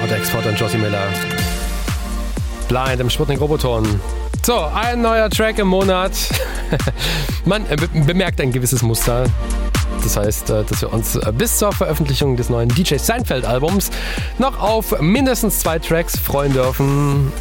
Import-Export und Josie Miller. Blind im Sputnik Roboton. So, ein neuer Track im Monat. Man bemerkt ein gewisses Muster. Das heißt, dass wir uns bis zur Veröffentlichung des neuen DJ Seinfeld-Albums noch auf mindestens 2 Tracks freuen dürfen.